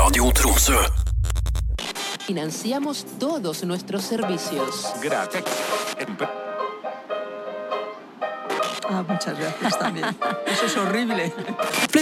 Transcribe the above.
Radio Tromsø. Financiamos todos nuestros servicios. Gracias. Muchas gracias también. Eso es horrible.